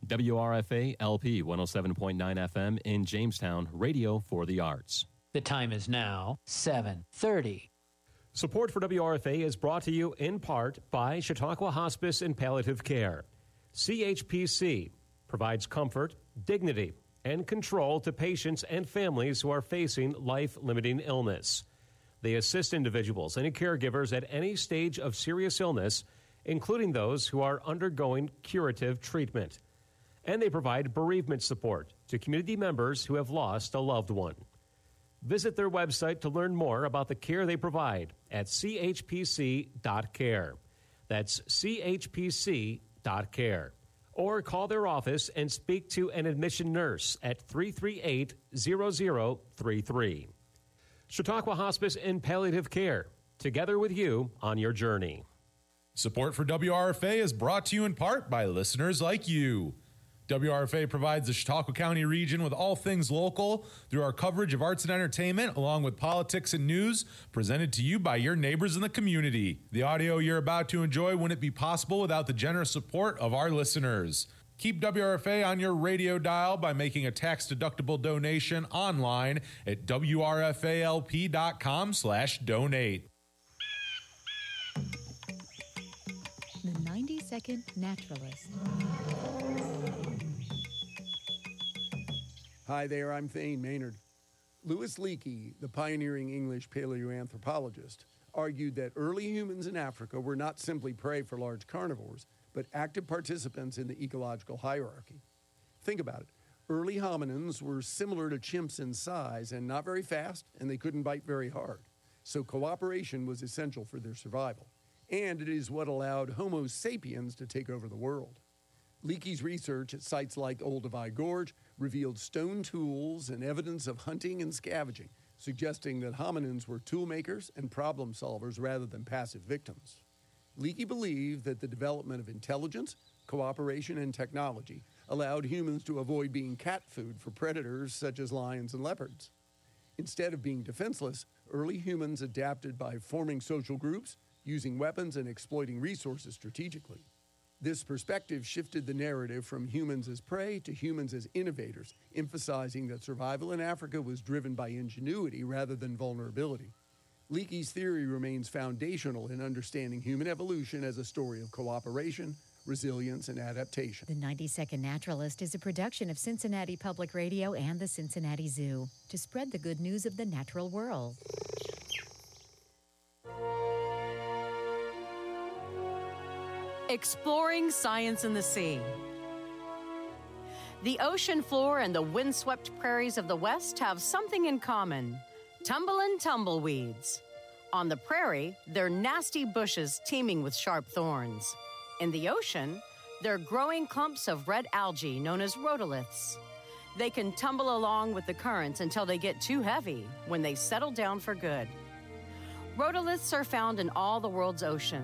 WRFA LP 107.9 FM in Jamestown, radio for the arts. The time is now 7:30. Support for WRFA is brought to you in part by Chautauqua Hospice and Palliative Care. CHPC provides comfort, dignity, and control to patients and families who are facing life-limiting illness. They assist individuals and caregivers at any stage of serious illness, including those who are undergoing curative treatment. And they provide bereavement support to community members who have lost a loved one. Visit their website to learn more about the care they provide at chpc.care. That's chpc.care. Or call their office and speak to an admission nurse at 338-0033. Chautauqua Hospice and Palliative Care, together with you on your journey. Support for WRFA is brought to you in part by listeners like you. WRFA provides the Chautauqua County region with all things local through our coverage of arts and entertainment, along with politics and news, presented to you by your neighbors in the community. The audio you're about to enjoy wouldn't be possible without the generous support of our listeners. Keep WRFA on your radio dial by making a tax-deductible donation online at wrfalp.com/donate. The 90-Second Naturalist. Hi there, I'm Thane Maynard. Louis Leakey, the pioneering English paleoanthropologist, argued that early humans in Africa were not simply prey for large carnivores, but active participants in the ecological hierarchy. Think about it. Early hominins were similar to chimps in size and not very fast, and they couldn't bite very hard. So cooperation was essential for their survival. And it is what allowed Homo sapiens to take over the world. Leakey's research at sites like Olduvai Gorge revealed stone tools and evidence of hunting and scavenging, suggesting that hominins were tool makers and problem solvers rather than passive victims. Leakey believed that the development of intelligence, cooperation, and technology allowed humans to avoid being cat food for predators such as lions and leopards. Instead of being defenseless, early humans adapted by forming social groups, using weapons, and exploiting resources strategically. This perspective shifted the narrative from humans as prey to humans as innovators, emphasizing that survival in Africa was driven by ingenuity rather than vulnerability. Leakey's theory remains foundational in understanding human evolution as a story of cooperation, resilience, and adaptation. The 90-Second Naturalist is a production of Cincinnati Public Radio and the Cincinnati Zoo to spread the good news of the natural world. Exploring science in the sea. The ocean floor and the windswept prairies of the West have something in common: tumblin' tumbleweeds. On the prairie, they're nasty bushes teeming with sharp thorns. In the ocean, they're growing clumps of red algae known as rhodoliths. They can tumble along with the currents until they get too heavy, when they settle down for good. Rhodoliths are found in all the world's oceans.